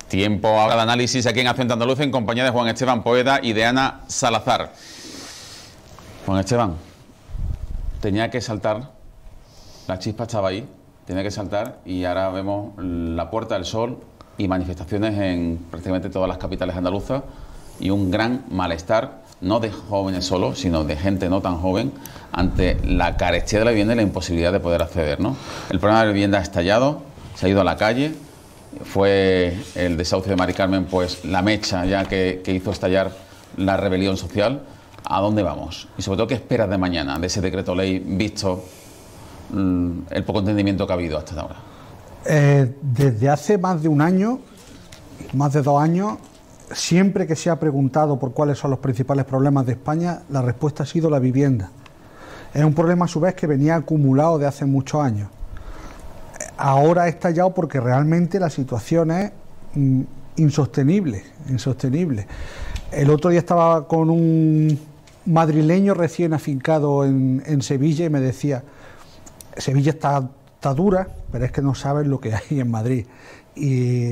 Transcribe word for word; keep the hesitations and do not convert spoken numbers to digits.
Tiempo ahora de análisis aquí en Acento Andaluz en compañía de Juan Esteban Poeda y de Ana Salazar. Juan Esteban, tenía que saltar, la chispa estaba ahí, tenía que saltar y ahora vemos la Puerta del Sol y manifestaciones en prácticamente todas las capitales andaluzas y un gran malestar, no de jóvenes solo, sino de gente no tan joven, ante la carestía de la vivienda y la imposibilidad de poder acceder, ¿no? El problema de la vivienda ha estallado, se ha ido a la calle. Fue el desahucio de Mari Carmen pues la mecha ya que, que hizo estallar la rebelión social. ¿A dónde vamos? Y sobre todo, ¿qué esperas de mañana, de ese decreto ley, visto mmm, el poco entendimiento que ha habido hasta ahora? Eh, desde hace más de un año, más de dos años, siempre que se ha preguntado por cuáles son los principales problemas de España, la respuesta ha sido la vivienda. Es un problema a su vez que venía acumulado de hace muchos años. Ahora ha estallado porque realmente la situación es mm, insostenible, insostenible. El otro día estaba con un madrileño recién afincado en, en Sevilla y me decía, Sevilla está, está dura, pero es que no sabes lo que hay en Madrid. Y